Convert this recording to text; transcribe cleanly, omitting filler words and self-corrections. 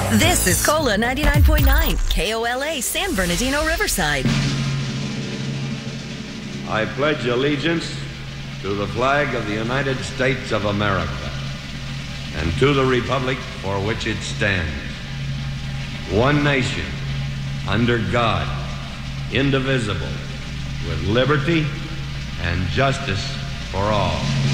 This is Cola 99.9, KOLA, San Bernardino, Riverside. I pledge allegiance to the flag of the United States of America and to the republic for which it stands, one nation, under God, indivisible, with liberty and justice for all.